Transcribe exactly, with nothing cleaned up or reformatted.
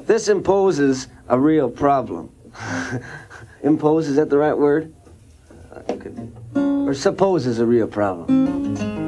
this imposes a real problem. Impose, is that the right word? Uh, could- or supposes a real problem.